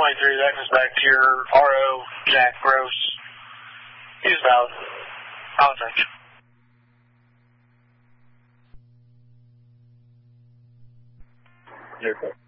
23, that goes back to your RO, Jack Gross. He's valid. I'll take you. You're okay.